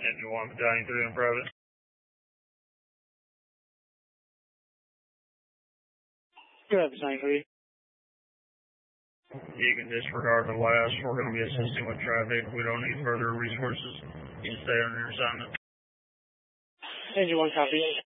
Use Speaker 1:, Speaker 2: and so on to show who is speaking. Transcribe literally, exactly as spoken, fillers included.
Speaker 1: Engine one, Battalion three on private.
Speaker 2: Go ahead, Battalion three.
Speaker 1: You can disregard the last. We're going to be assisting with traffic. We don't need further resources. You can stay on your assignment.
Speaker 2: Engine one, copy.